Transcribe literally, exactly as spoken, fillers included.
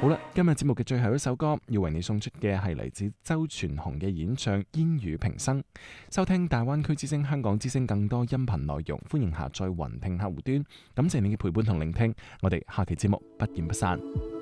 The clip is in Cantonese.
好啦，今日節目嘅最後一首歌要為你送出嘅係嚟自周傳雄嘅演唱《煙雨平生》。收聽大灣區之聲、香港之聲更多音頻內容，歡迎下載雲聽客戶端。感謝你嘅陪伴同聆聽，我哋下期節目不見不散。